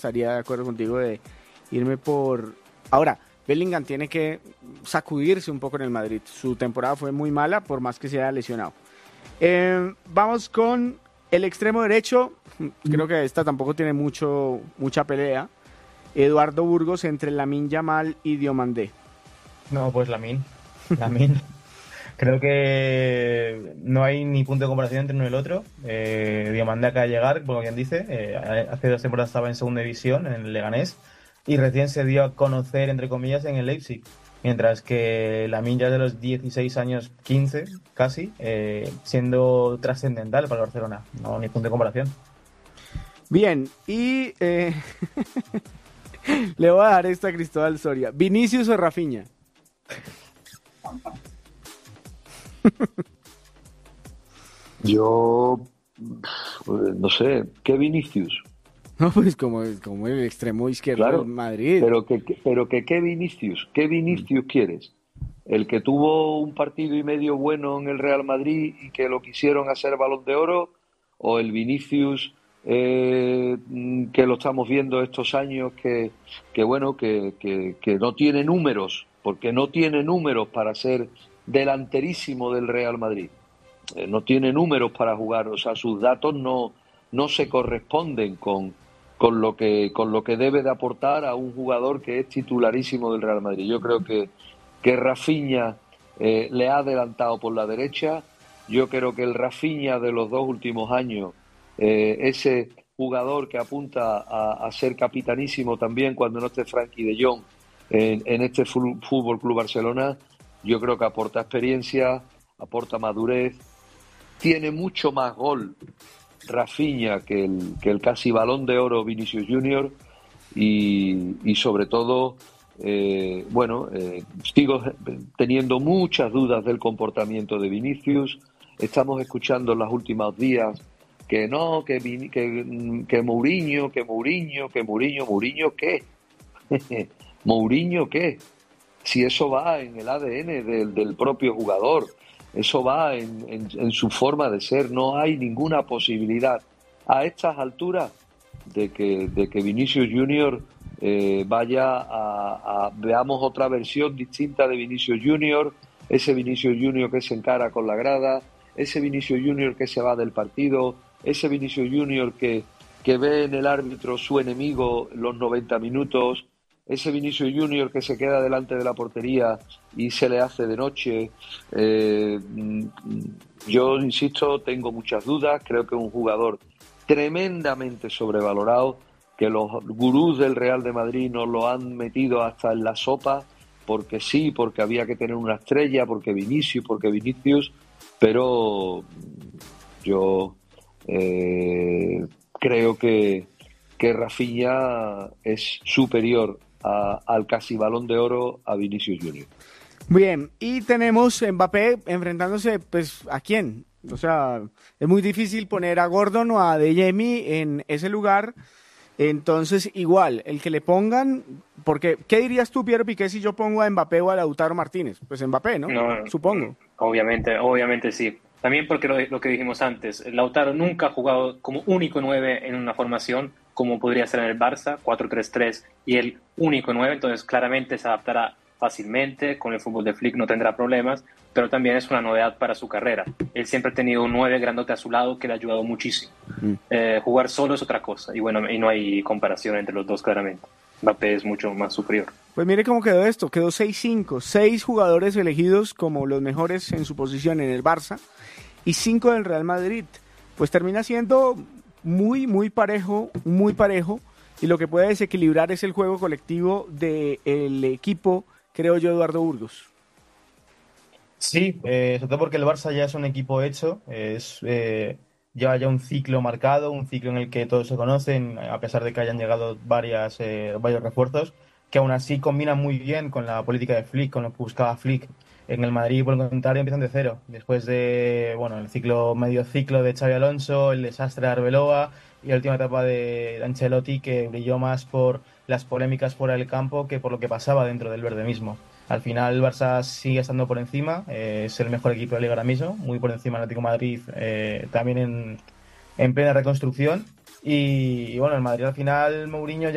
estaría de acuerdo contigo de irme por... Ahora, Bellingham tiene que sacudirse un poco en el Madrid. Su temporada fue muy mala, por más que se haya lesionado. Vamos con el extremo derecho. Creo que esta tampoco tiene mucha pelea. Eduardo Burgos entre Lamine Yamal y Diomandé. No, pues Lamine. Creo que no hay ni punto de comparación entre uno y el otro. Diomandé acaba de llegar, como quien dice. Hace 2 temporadas estaba en segunda división, en el Leganés, y recién se dio a conocer, entre comillas, en el Leipzig. Mientras que Lamine ya es de los 16 años, 15 casi, siendo trascendental para el Barcelona. No, ni punto de comparación. Bien, y le voy a dar esta a Cristóbal Soria. ¿Vinicius o Rafinha? Yo no sé, ¿qué Vinicius? No, pues como el extremo izquierdo Claro, del Madrid. pero ¿qué Vinicius? ¿Qué Vinicius quieres? ¿El que tuvo un partido y medio bueno en el Real Madrid y que lo quisieron hacer Balón de Oro? ¿O el Vinicius que lo estamos viendo estos años que bueno, que no tiene números, porque no tiene números para ser delanterísimo del Real Madrid? No tiene números para jugar, o sea, sus datos no se corresponden con lo que debe de aportar a un jugador que es titularísimo del Real Madrid. Yo creo que Rafinha le ha adelantado por la derecha. Yo creo que el Rafinha de los 2 últimos años, ese jugador que apunta a ser capitanísimo también cuando no esté Frenkie de Jong en este Fútbol Club Barcelona, yo creo que aporta experiencia, aporta madurez, tiene mucho más gol Rafinha que el casi Balón de Oro Vinicius Junior y sobre todo, sigo teniendo muchas dudas del comportamiento de Vinicius. Estamos escuchando en los últimos días que no, que Mourinho, ¿Mourinho qué? ¿Mourinho qué? Si eso va en el ADN del propio jugador, eso va en su forma de ser, no hay ninguna posibilidad a estas alturas de que Vinicius Junior veamos otra versión distinta de Vinicius Junior, ese Vinicius Junior que se encara con la grada, ese Vinicius Junior que se va del partido, ese Vinicius Junior que ve en el árbitro su enemigo los 90 minutos, ese Vinicius Junior que se queda delante de la portería y se le hace de noche. Yo insisto, tengo muchas dudas, creo que es un jugador tremendamente sobrevalorado, que los gurús del Real de Madrid nos lo han metido hasta en la sopa, porque sí, porque había que tener una estrella, porque Vinicius, pero yo creo que Rafinha es superior al casi Balón de Oro a Vinicius Junior. Bien, y tenemos Mbappé enfrentándose, pues, ¿a quién? O sea, es muy difícil poner a Gordon o a Adeyemi en ese lugar. Entonces, igual, el que le pongan, porque, ¿qué dirías tú, Piero Piqué, si yo pongo a Mbappé o a Lautaro Martínez? Pues Mbappé, ¿no? No, Supongo. obviamente sí. También porque lo que dijimos antes, Lautaro nunca ha jugado como único 9 en una formación, como podría ser en el Barça, 4-3-3, y el único 9, entonces claramente se adaptará fácilmente, con el fútbol de Flick no tendrá problemas, pero también es una novedad para su carrera. Él siempre ha tenido un 9 grandote a su lado que le ha ayudado muchísimo. Jugar solo es otra cosa, y bueno, y no hay comparación entre los dos claramente. Mbappé es mucho más superior. Pues mire cómo quedó esto, quedó 6-5, 6 jugadores elegidos como los mejores en su posición en el Barça y 5 del Real Madrid. Pues termina siendo muy parejo, y lo que puede desequilibrar es el juego colectivo del equipo, creo yo, Eduardo Burgos. Sí, sobre todo porque el Barça ya es un equipo hecho, lleva ya un ciclo marcado, un ciclo en el que todos se conocen, a pesar de que hayan llegado varios refuerzos, que aún así combinan muy bien con la política de Flick, con lo que buscaba Flick. En el Madrid, por el contrario, empiezan de cero. Después de, medio ciclo de Xabi Alonso, el desastre de Arbeloa y la última etapa de Ancelotti, que brilló más por las polémicas fuera del campo que por lo que pasaba dentro del verde mismo. Al final el Barça sigue estando por encima, es el mejor equipo de la Liga ahora mismo, muy por encima del Atlético de Madrid, también en plena reconstrucción. Y bueno, el Madrid al final, Mourinho